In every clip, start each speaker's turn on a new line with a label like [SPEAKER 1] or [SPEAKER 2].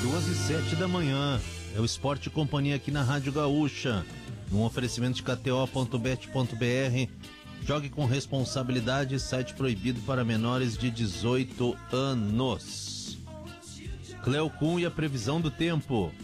[SPEAKER 1] 2h07 da manhã. É o Esporte Companhia aqui na Rádio Gaúcha. Num oferecimento de KTO.bet.br. Jogue com responsabilidade. Site proibido para menores de 18 anos. Cleo Kuhn e a previsão do tempo.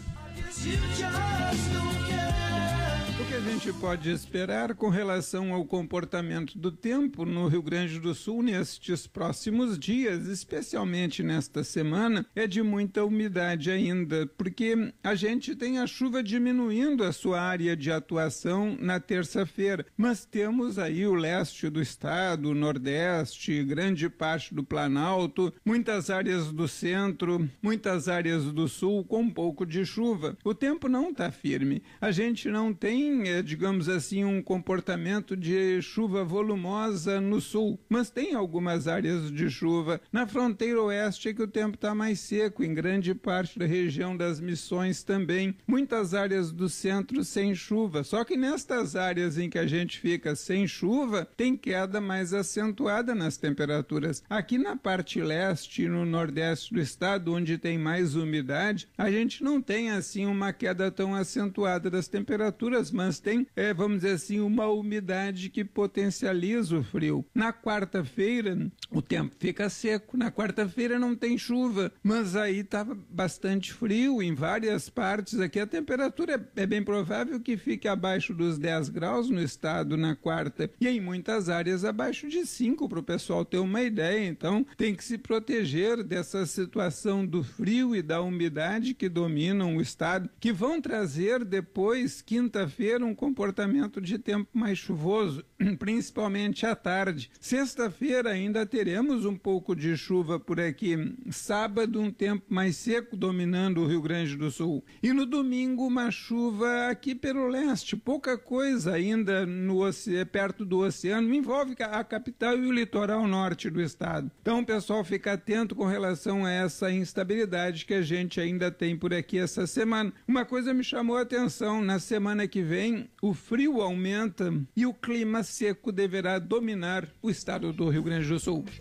[SPEAKER 2] O que a gente pode esperar com relação ao comportamento do tempo no Rio Grande do Sul nestes próximos dias, especialmente nesta semana, é de muita umidade ainda, porque a gente tem a chuva diminuindo a sua área de atuação na terça-feira, mas temos aí o leste do estado, o nordeste, grande parte do Planalto, muitas áreas do centro, muitas áreas do sul com um pouco de chuva. O tempo não está firme, a gente não tem digamos assim, um comportamento de chuva volumosa no sul, mas tem algumas áreas de chuva. Na fronteira oeste é que o tempo está mais seco, em grande parte da região das Missões também. Muitas áreas do centro sem chuva, só que nestas áreas em que a gente fica sem chuva, tem queda mais acentuada nas temperaturas. Aqui na parte leste e no nordeste do estado, onde tem mais umidade, a gente não tem assim uma queda tão acentuada das temperaturas, mas tem, vamos dizer assim, uma umidade que potencializa o frio. Na quarta-feira, o tempo fica seco. Na quarta-feira não tem chuva, mas aí estava bastante frio em várias partes. Aqui a temperatura é bem provável que fique abaixo dos 10 graus no estado na quarta, e em muitas áreas abaixo de 5, para o pessoal ter uma ideia. Então tem que se proteger dessa situação do frio e da umidade que dominam o estado, que vão trazer depois, quinta-feira, um comportamento de tempo mais chuvoso, principalmente à tarde. Sexta-feira ainda teremos um pouco de chuva por aqui. Sábado, um tempo mais seco dominando o Rio Grande do Sul. E no domingo, uma chuva aqui pelo leste. Pouca coisa ainda perto do oceano. Envolve a capital e o litoral norte do estado. Então, pessoal, fica atento com relação a essa instabilidade que a gente ainda tem por aqui essa semana. Uma coisa me chamou a atenção. Na semana que vem, o frio aumenta e o clima seco deverá dominar o estado do Rio Grande do Sul.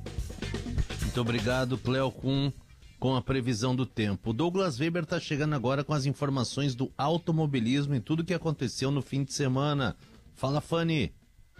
[SPEAKER 1] Muito obrigado, Cleo Kuhn, com a previsão do tempo. O Douglas Weber está chegando agora com as informações do automobilismo e tudo que aconteceu no fim de semana. Fala, Fanny.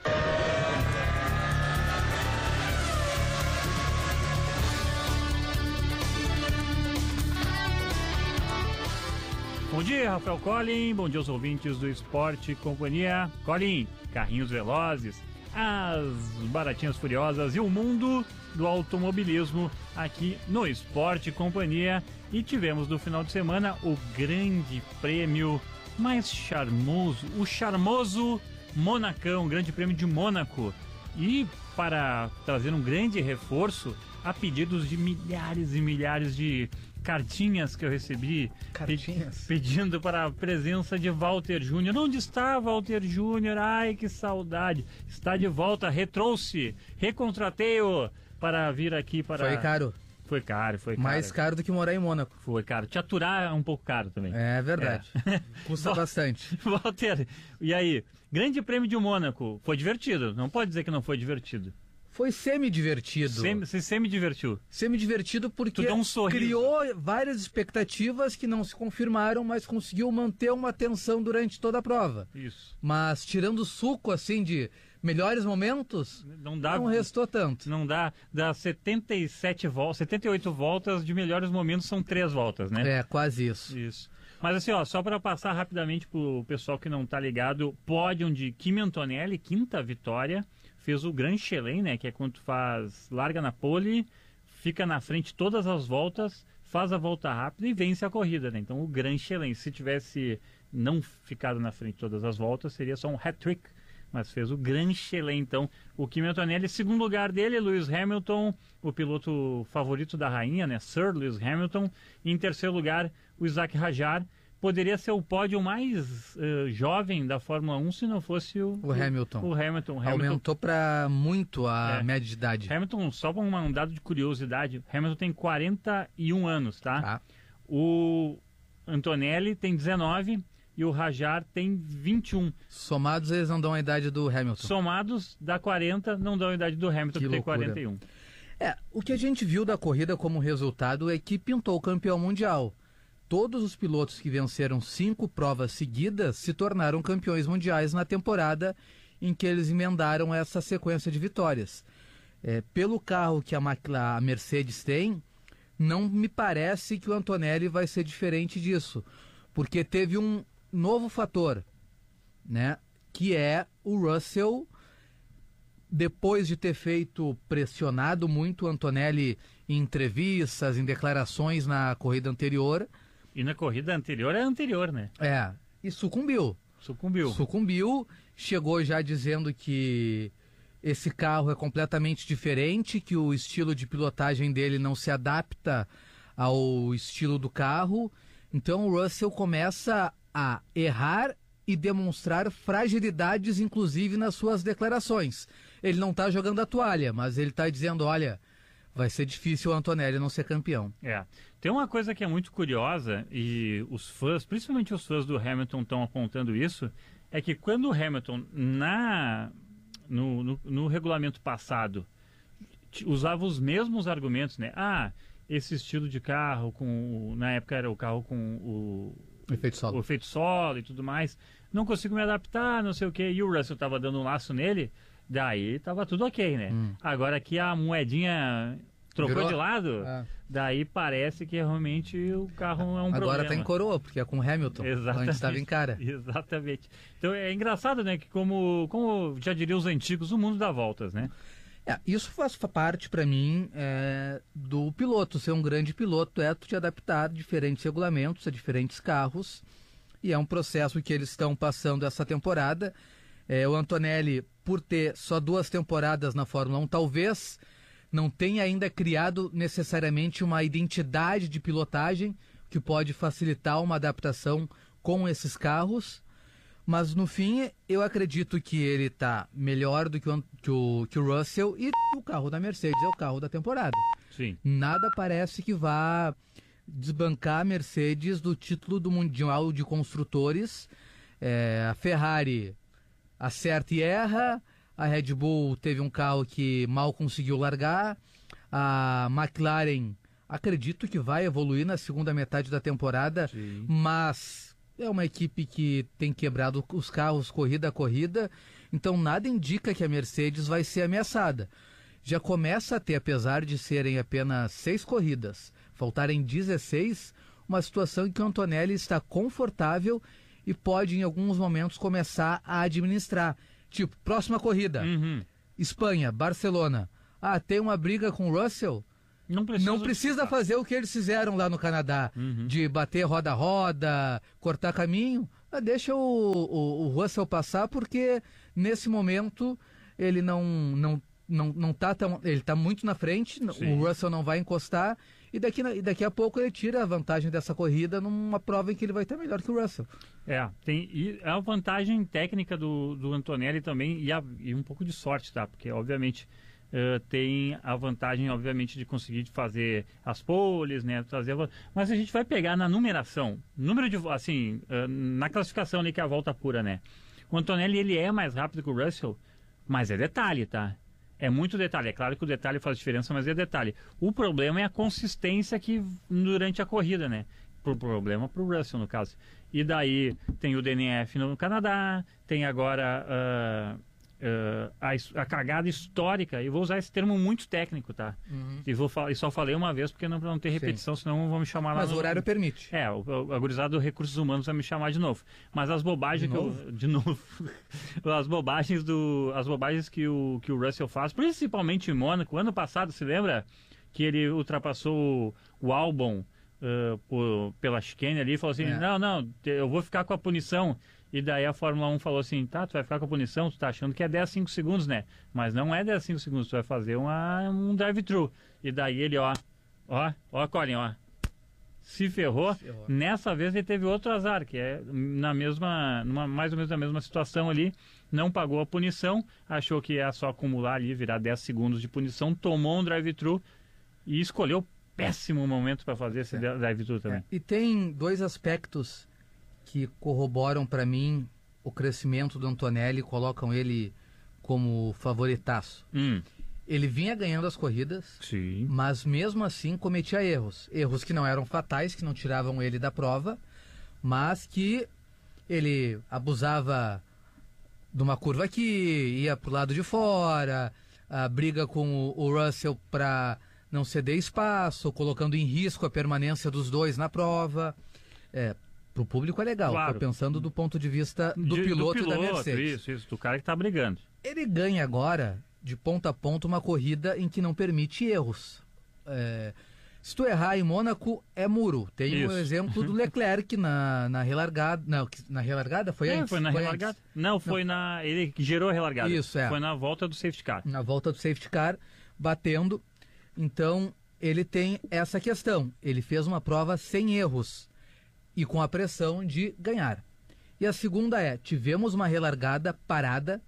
[SPEAKER 3] Bom dia, Rafael Collin, bom dia aos ouvintes do Esporte Companhia. Collin, carrinhos velozes, as baratinhas furiosas e o mundo do automobilismo aqui no Esporte Companhia. E tivemos no final de semana o grande prêmio mais charmoso, o charmoso Monacão, o grande prêmio de Mônaco. E para trazer um grande reforço, a pedidos de milhares e milhares de cartinhas que eu recebi pedindo para a presença de Walter Júnior. Onde está Walter Júnior? Ai, que saudade. Está de volta, recontratei-o para vir aqui para...
[SPEAKER 4] Foi caro.
[SPEAKER 3] Foi caro.
[SPEAKER 4] Mais caro do que morar em Mônaco.
[SPEAKER 3] Foi caro. Te aturar é um pouco caro também.
[SPEAKER 4] É verdade. Custa bastante.
[SPEAKER 3] Walter, e aí? Grande Prêmio de Mônaco. Foi divertido. Não pode dizer que não foi divertido.
[SPEAKER 4] Foi semi-divertido.
[SPEAKER 3] Você semi-divertiu?
[SPEAKER 4] Semi-divertido porque
[SPEAKER 3] deu um sorriso.
[SPEAKER 4] Criou várias expectativas que não se confirmaram, mas conseguiu manter uma tensão durante toda a prova.
[SPEAKER 3] Isso.
[SPEAKER 4] Mas tirando o suco, assim, de melhores momentos, não restou tanto.
[SPEAKER 3] Não dá 78 voltas, de melhores momentos são 3 voltas, né?
[SPEAKER 4] É, quase isso.
[SPEAKER 3] Isso. Mas assim, ó, só para passar rapidamente pro pessoal que não tá ligado, pódio de Kimi Antonelli, 5ª vitória, fez o Grand Chelem, né, que é quando tu larga na pole, fica na frente todas as voltas, faz a volta rápida e vence a corrida, né? Então o Grand Chelem, se tivesse não ficado na frente todas as voltas, seria só um hat-trick, mas fez o Grand Chelem. Então o Kimi Antonelli, segundo lugar dele, Lewis Hamilton, o piloto favorito da rainha, né, Sir Lewis Hamilton, e em terceiro lugar o Isaac Hadjar. Poderia ser o pódio mais jovem da Fórmula 1 se não fosse o Hamilton.
[SPEAKER 4] Aumentou para muito a média de idade.
[SPEAKER 3] Hamilton, só para um dado de curiosidade, Hamilton tem 41 anos, tá? O Antonelli tem 19 e o Hadjar tem 21.
[SPEAKER 4] Somados, eles não dão a idade do Hamilton.
[SPEAKER 3] Somados, dá 40, não dão a idade do Hamilton, que tem 41.
[SPEAKER 4] O que a gente viu da corrida como resultado é que pintou o campeão mundial. todos os pilotos que venceram 5 provas seguidas se tornaram campeões mundiais na temporada em que eles emendaram essa sequência de vitórias. Pelo carro que a Mercedes tem, não me parece que o Antonelli vai ser diferente disso, porque teve um novo fator, né, que é o Russell, depois de ter pressionado muito o Antonelli em entrevistas, em declarações na corrida anterior.
[SPEAKER 3] E na corrida anterior é anterior, né?
[SPEAKER 4] E sucumbiu. Chegou já dizendo que esse carro é completamente diferente, que o estilo de pilotagem dele não se adapta ao estilo do carro. Então o Russell começa a errar e demonstrar fragilidades, inclusive nas suas declarações. Ele não está jogando a toalha, mas ele está dizendo, olha, vai ser difícil o Antonelli não ser campeão.
[SPEAKER 3] Tem uma coisa que é muito curiosa, e os fãs, principalmente os fãs do Hamilton, estão apontando isso, é que quando o Hamilton, no regulamento passado, usava os mesmos argumentos, né? Esse estilo de carro, na época era o carro com o efeito solo e tudo mais, não consigo me adaptar, não sei o que, e o Russell estava dando um laço nele, daí estava tudo ok, né? Agora aqui a moedinha trocou de lado, daí parece que realmente o carro é um problema.
[SPEAKER 4] Agora está em coroa, porque é com o Hamilton.
[SPEAKER 3] Exatamente.
[SPEAKER 4] Antes estava em cara.
[SPEAKER 3] Exatamente. Então é engraçado, né, que como já diriam os antigos, o mundo dá voltas, né?
[SPEAKER 4] Isso faz parte, para mim, do piloto. Ser um grande piloto é tu te adaptar a diferentes regulamentos, a diferentes carros, e é um processo que eles estão passando essa temporada. O Antonelli, por ter só 2 temporadas na Fórmula 1, talvez não tenha ainda criado necessariamente uma identidade de pilotagem que pode facilitar uma adaptação com esses carros. Mas no fim, eu acredito que ele está melhor do que o Russell, e o carro da Mercedes é o carro da temporada.
[SPEAKER 3] Sim.
[SPEAKER 4] Nada parece que vá desbancar a Mercedes do título do Mundial de Construtores. A Ferrari acerta e erra, a Red Bull teve um carro que mal conseguiu largar, a McLaren acredito que vai evoluir na segunda metade da temporada, sim, mas é uma equipe que tem quebrado os carros corrida a corrida, então nada indica que a Mercedes vai ser ameaçada. Já começa a ter, apesar de serem apenas 6 corridas, faltarem 16, uma situação em que o Antonelli está confortável e pode em alguns momentos começar a administrar. Tipo, próxima corrida, Espanha, Barcelona. Tem uma briga com o Russell? Não precisa fazer o que eles fizeram lá no Canadá, de bater roda a roda, cortar caminho. Deixa o Russell passar, porque nesse momento ele não tá tão, ele está muito na frente. Sim. O Russell não vai encostar, e daqui a pouco ele tira a vantagem dessa corrida numa prova em que ele vai estar melhor que o Russell.
[SPEAKER 3] Tem a vantagem técnica do Antonelli também, e um pouco de sorte, tá? Porque obviamente tem a vantagem, obviamente, de conseguir fazer as poles, né? Mas a gente vai pegar na numeração, na classificação ali, que é a volta pura, né? O Antonelli, ele é mais rápido que o Russell, mas é detalhe, tá? É muito detalhe. É claro que o detalhe faz diferença, mas é detalhe. O problema é a consistência que durante a corrida, né? Problema para o Russell, no caso. E daí tem o DNF no Canadá, tem agora a cagada histórica, e vou usar esse termo muito técnico, tá? E só falei uma vez porque não ter repetição, sim, senão vão me chamar lá.
[SPEAKER 4] Mas o horário permite.
[SPEAKER 3] A gurizada do Recursos Humanos vai me chamar de novo. Mas as bobagens as bobagens que o Russell faz, principalmente em Mônaco, ano passado, se lembra? Que ele ultrapassou o Albon pela chicane ali, e falou assim, não, eu vou ficar com a punição. E daí a Fórmula 1 falou assim, tu vai ficar com a punição, tu tá achando que é 10, 5 segundos, né? Mas não é 10, 5 segundos, tu vai fazer um drive-thru. E daí ele, Colin, se ferrou. Nessa vez ele teve outro azar, que é mais ou menos na mesma situação ali, não pagou a punição, achou que ia só acumular ali, virar 10 segundos de punição, tomou um drive-thru e escolheu péssimo momento para fazer esse drive-thru também.
[SPEAKER 4] E tem 2 aspectos que corroboram para mim o crescimento do Antonelli, colocam ele como favoritaço. Ele vinha ganhando as corridas,
[SPEAKER 3] Sim.
[SPEAKER 4] mas mesmo assim cometia erros. Erros que não eram fatais, que não tiravam ele da prova, mas que ele abusava de uma curva aqui, ia pro lado de fora, a briga com o Russell para não ceder espaço, colocando em risco a permanência dos dois na prova. Pro público é legal,
[SPEAKER 3] Claro.
[SPEAKER 4] tô pensando do ponto de vista do piloto da Mercedes.
[SPEAKER 3] Isso, do cara que tá brigando.
[SPEAKER 4] Ele ganha agora, de ponta a ponta, uma corrida em que não permite erros. Se tu errar em Mônaco, é muro. Tem o exemplo do Leclerc na relargada. Não, na relargada foi antes?
[SPEAKER 3] Foi na relargada?
[SPEAKER 4] Antes.
[SPEAKER 3] Não, foi na... Ele gerou a relargada.
[SPEAKER 4] Isso,
[SPEAKER 3] Foi na volta do safety car.
[SPEAKER 4] Na volta do safety car, batendo. Então, ele tem essa questão. Ele fez uma prova sem erros e com a pressão de ganhar. E a segunda tivemos uma relargada parada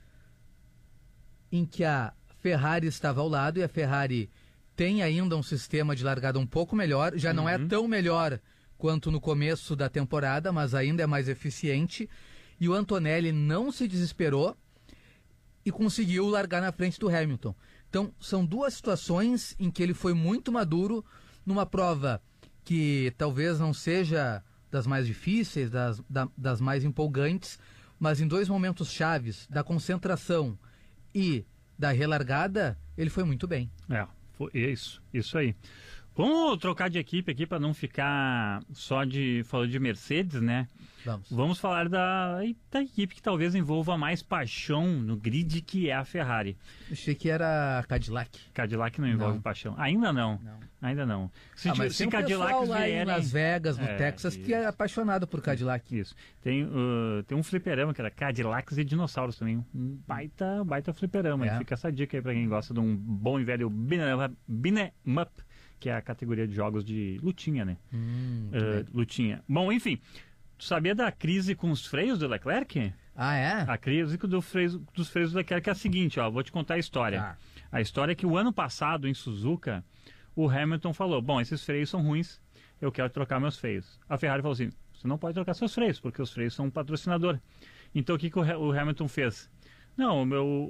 [SPEAKER 4] em que a Ferrari estava ao lado e a Ferrari tem ainda um sistema de largada um pouco melhor, já não é tão melhor quanto no começo da temporada, mas ainda é mais eficiente, e o Antonelli não se desesperou e conseguiu largar na frente do Hamilton. Então, são duas situações em que ele foi muito maduro numa prova que talvez não seja das mais difíceis, das mais empolgantes, mas em dois momentos chaves, da concentração e da relargada, ele foi muito bem.
[SPEAKER 3] Foi isso aí. Vamos trocar de equipe aqui para não ficar só falando de Mercedes, né? Vamos falar da equipe que talvez envolva mais paixão no grid, que é a Ferrari.
[SPEAKER 4] Achei que era a Cadillac.
[SPEAKER 3] Cadillac não envolve paixão. Ainda não. Ainda não.
[SPEAKER 4] Mas tem Cadillac lá em Las Vegas, no Texas, que é apaixonado por Cadillac.
[SPEAKER 3] Isso. Tem um fliperama que era Cadillacs e Dinossauros também. Um baita fliperama. Fica essa dica aí para quem gosta de um bom e velho beat'em up, que é a categoria de jogos de lutinha, né? Lutinha. Bom, enfim, tu sabia da crise com os freios do Leclerc?
[SPEAKER 4] Ah, é?
[SPEAKER 3] A crise dos freios do Leclerc é a seguinte, vou te contar a história. A história é que o ano passado, em Suzuka, o Hamilton falou, bom, esses freios são ruins, eu quero trocar meus freios. A Ferrari falou assim, você não pode trocar seus freios, porque os freios são um patrocinador. Então o que o Hamilton fez? Não,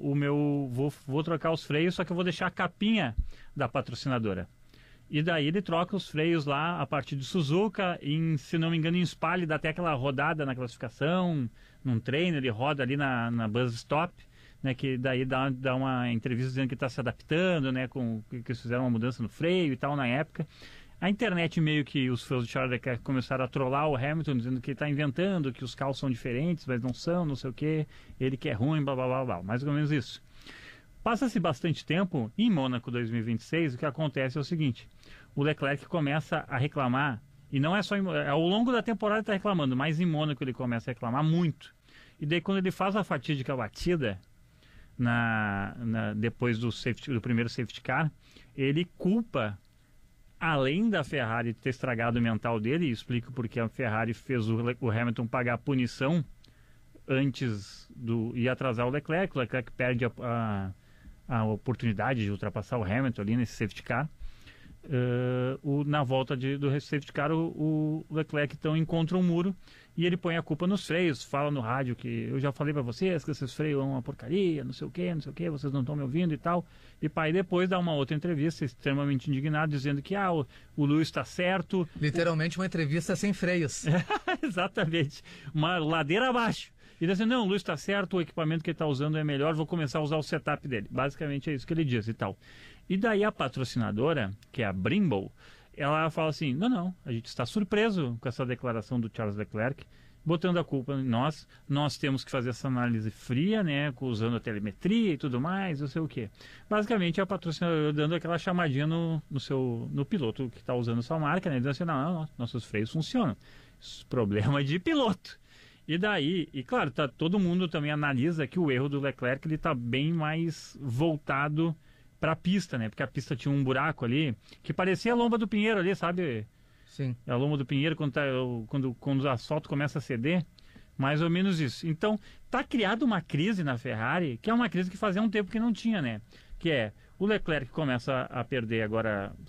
[SPEAKER 3] vou trocar os freios, só que eu vou deixar a capinha da patrocinadora. E daí ele troca os freios lá a partir de Suzuka, se não me engano, em Spa, ele dá até aquela rodada na classificação, num treino, ele roda ali na Buzz Stop, né, que daí dá uma entrevista dizendo que está se adaptando, né, que eles fizeram uma mudança no freio e tal na época. A internet meio que os fãs de Charles Leclerc começaram a trollar o Hamilton, dizendo que ele está inventando, que os carros são diferentes, mas não são, não sei o que, ele que é ruim, blá blá blá blá, mais ou menos isso. Passa-se bastante tempo, em Mônaco 2026, o que acontece é o seguinte, o Leclerc começa a reclamar, e não é só ao longo da temporada ele está reclamando, mas em Mônaco ele começa a reclamar muito. E daí quando ele faz a fatídica batida, depois do primeiro safety car, ele culpa, além da Ferrari ter estragado o mental dele, e explica porque a Ferrari fez o Hamilton pagar a punição antes e atrasar o Leclerc perde a oportunidade de ultrapassar o Hamilton ali nesse safety car. Na volta do safety car, o Leclerc então encontra um muro e ele põe a culpa nos freios, fala no rádio que eu já falei para vocês que esses freios são uma porcaria, não sei o que, vocês não estão me ouvindo e tal. E pai depois dá uma outra entrevista extremamente indignado, dizendo que o Lewis está certo.
[SPEAKER 4] Literalmente uma entrevista sem freios.
[SPEAKER 3] Exatamente, uma ladeira abaixo. E diz assim, não, o Lewis está certo, o equipamento que ele está usando é melhor, vou começar a usar o setup dele. Basicamente é isso que ele diz e tal. E daí a patrocinadora, que é a Brembo, ela fala assim, não, a gente está surpreso com essa declaração do Charles Leclerc, botando a culpa em nós temos que fazer essa análise fria, né, usando a telemetria e tudo mais, não sei o quê. Basicamente a patrocinadora dando aquela chamadinha no piloto que está usando sua marca, né, dizendo assim, não, nossos freios funcionam. Isso é problema de piloto. E daí, claro, todo mundo também analisa que o erro do Leclerc ele está bem mais voltado para a pista, né? Porque a pista tinha um buraco ali que parecia a lomba do Pinheiro ali, sabe?
[SPEAKER 4] Sim.
[SPEAKER 3] A lomba do Pinheiro quando o asfalto começa a ceder, mais ou menos isso. Então, tá criada uma crise na Ferrari, que é uma crise que fazia um tempo que não tinha, né? Que é o Leclerc começa a perder agora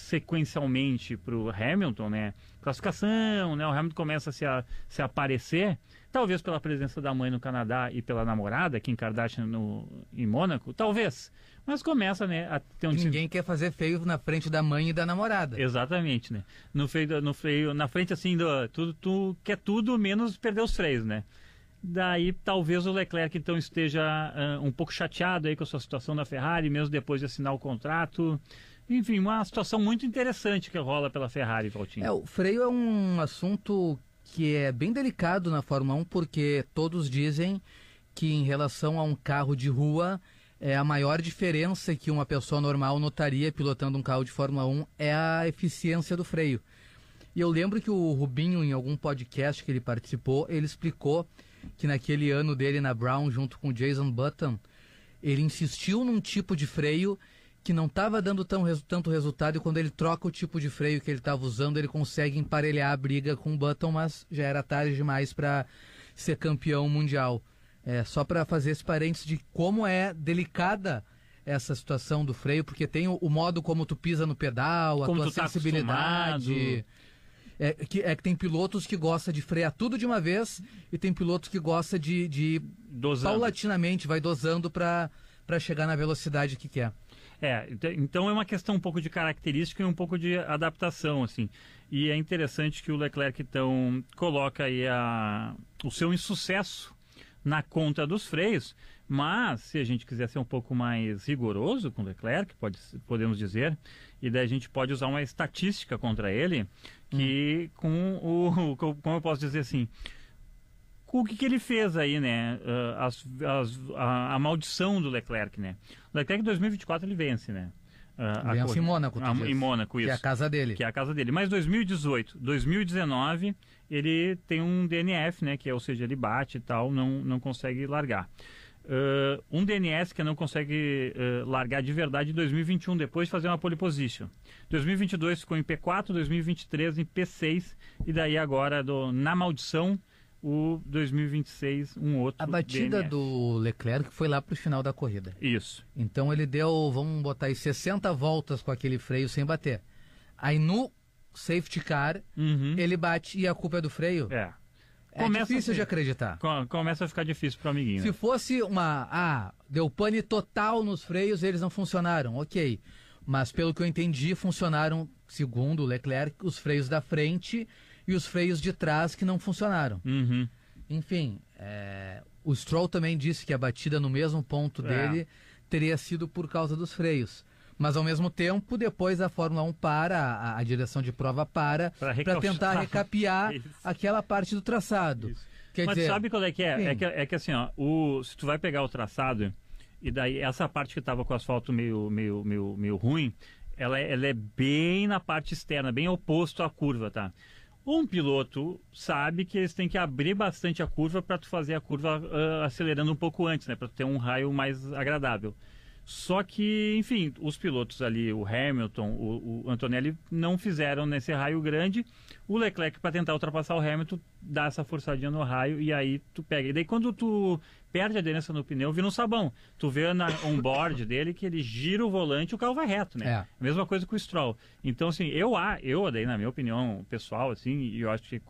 [SPEAKER 3] sequencialmente para o Hamilton, né? Classificação, né? O Hamilton começa a se aparecer, talvez pela presença da mãe no Canadá e pela namorada, Kim Kardashian em Mônaco, talvez. Mas começa, né, a ter um...
[SPEAKER 4] Ninguém quer fazer feio na frente da mãe e da namorada.
[SPEAKER 3] Exatamente, né? No freio, na frente assim, tu quer tudo menos perder os freios, né? Daí talvez o Leclerc então esteja um pouco chateado aí com a sua situação na Ferrari, mesmo depois de assinar o contrato. Enfim, uma situação muito interessante que rola pela Ferrari, Valtinho.
[SPEAKER 4] O freio é um assunto que é bem delicado na Fórmula 1, porque todos dizem que em relação a um carro de rua, a maior diferença que uma pessoa normal notaria pilotando um carro de Fórmula 1 é a eficiência do freio. E eu lembro que o Rubinho, em algum podcast que ele participou, ele explicou que naquele ano dele na Brown, junto com o Jason Button, ele insistiu num tipo de freio que não estava dando tanto resultado, e quando ele troca o tipo de freio que ele estava usando, ele consegue emparelhar a briga com o Button, mas já era tarde demais para ser campeão mundial. Só para fazer esse parênteses de como é delicada essa situação do freio, porque tem o modo como tu pisa no pedal, a tua sensibilidade. Que tem pilotos que gostam de frear tudo de uma vez e tem pilotos que gostam de paulatinamente, vai dosando para chegar na velocidade que quer.
[SPEAKER 3] Então é uma questão um pouco de característica e um pouco de adaptação, assim. E é interessante que o Leclerc, então, coloca aí o seu insucesso na conta dos freios, mas se a gente quiser ser um pouco mais rigoroso com o Leclerc, podemos dizer, e daí a gente pode usar uma estatística contra ele, que como eu posso dizer assim, o que ele fez aí, né? A maldição do Leclerc, né? O Leclerc em 2024 ele vence, né?
[SPEAKER 4] Vence em Mônaco,
[SPEAKER 3] em Mônaco, isso.
[SPEAKER 4] Que é a casa dele.
[SPEAKER 3] Que é a casa dele. Mas 2018, 2019, ele tem um DNF, né? Ou seja, ele bate e tal, não consegue largar. Um DNS que não consegue largar de verdade em 2021, depois de fazer uma pole position. 2022 ficou em P4, 2023 em P6, e daí agora, na maldição, o 2026, um outro
[SPEAKER 4] A batida
[SPEAKER 3] DNF.
[SPEAKER 4] do Leclerc foi lá para o final da corrida.
[SPEAKER 3] Isso.
[SPEAKER 4] Então ele deu, vamos botar aí, 60 voltas com aquele freio sem bater. Aí no safety car, ele bate e a culpa é do freio? É difícil de acreditar.
[SPEAKER 3] Começa a ficar difícil para o amiguinho.
[SPEAKER 4] Se fosse deu pane total nos freios, eles não funcionaram, ok. Mas pelo que eu entendi, funcionaram, segundo o Leclerc, os freios da frente e os freios de trás que não funcionaram. Enfim, o Stroll também disse que a batida no mesmo ponto dele teria sido por causa dos freios. Mas ao mesmo tempo, depois a Fórmula 1 a direção de prova para tentar recapear aquela parte do traçado.
[SPEAKER 3] Mas sabe qual é que é? É que assim, se tu vai pegar o traçado, e daí essa parte que estava com o asfalto meio ruim, ela é bem na parte externa, bem oposto à curva, tá? Um piloto sabe que eles têm que abrir bastante a curva para tu fazer a curva acelerando um pouco antes, né? Para ter um raio mais agradável. Só que, enfim, os pilotos ali, o Hamilton, o Antonelli, não fizeram nesse raio grande. O Leclerc, para tentar ultrapassar o Hamilton, dá essa forçadinha no raio e aí tu pega. E daí quando tu perde a aderência no pneu, vira um sabão. Tu vê na onboard dele que ele gira o volante e o carro vai reto, né? A mesma coisa com o Stroll. Então, assim, eu daí, na minha opinião pessoal, assim, e eu acho que